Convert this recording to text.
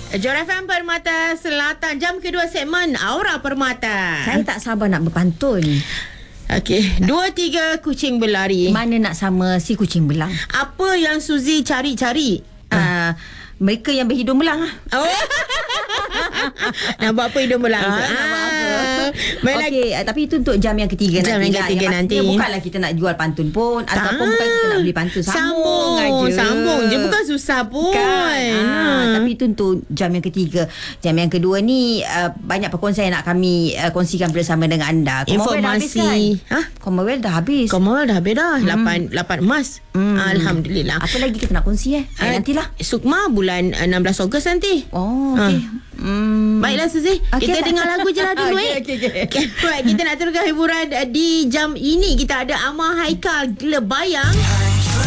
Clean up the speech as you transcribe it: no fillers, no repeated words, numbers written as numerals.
Jor FM Permata Selatan, jam kedua segmen Aura Permata. Saya tak sabar nak berpantun. Okey, 2-3 kucing berlari. Mana nak sama si kucing belang? Apa yang Suzy cari-cari? Mereka yang berhidung belang. Oh. Nak buat apa hidung belang? Nak buat apa? Okey. Okey, tapi itu untuk jam yang ketiga Jam nanti. yang ketiga nanti. Bukanlah kita nak jual pantun pun, ataupun bukan kita nak beli pantun. Sambung je, bukan susah pun. Tapi itu untuk jam yang ketiga. Jam yang kedua ni banyak perkongsian yang nak kami kongsikan bersama dengan anda. Informasi. Commonwealth dah habis. Commonwealth dah habis dah. 8 emas. Alhamdulillah. Apa lagi kita nak kongsi nantilah. Sukma bulan 16 Ogos nanti. Oh, okey. Baiklah Suzy, kita dengar lagu je lah dulu. Right, kita nak teruskan hiburan di jam ini. Kita ada Amar Haikal Gila Bayang.